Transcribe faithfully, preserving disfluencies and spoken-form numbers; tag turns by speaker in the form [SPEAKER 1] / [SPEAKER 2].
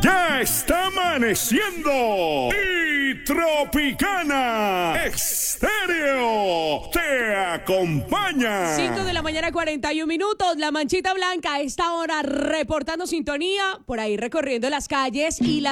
[SPEAKER 1] Ya está amaneciendo y Tropicana Estéreo te acompaña.
[SPEAKER 2] cinco de la mañana, cuarenta y un minutos. La Manchita Blanca a esta hora reportando sintonía, por ahí recorriendo las calles y las